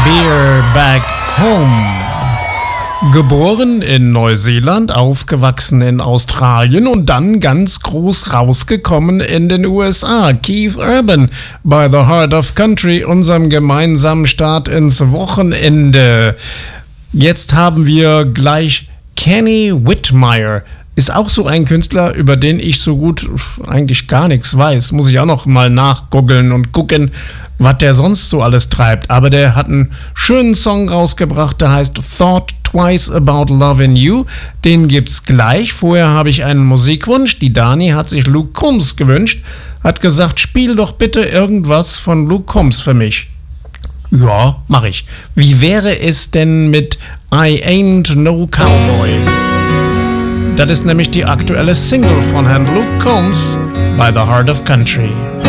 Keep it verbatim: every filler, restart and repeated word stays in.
Beer Back Home. Geboren in Neuseeland, aufgewachsen in Australien und dann ganz groß rausgekommen in den U S A. Keith Urban bei The Heart of Country, unserem gemeinsamen Start ins Wochenende. Jetzt haben wir gleich Kenny Whitmire. Ist auch so ein Künstler, über den ich so gut eigentlich gar nichts weiß. Muss ich auch noch mal nachgoogeln und gucken, was der sonst so alles treibt. Aber der hat einen schönen Song rausgebracht, der heißt Thought Twice About Loving You. Den gibt's gleich. Vorher habe ich einen Musikwunsch. Die Dani hat sich Luke Combs gewünscht. Hat gesagt, spiel doch bitte irgendwas von Luke Combs für mich. Ja, mach ich. Wie wäre es denn mit I Ain't No Cowboy? Das ist nämlich die aktuelle Single von Herrn Luke Combs bei The Heart of Country.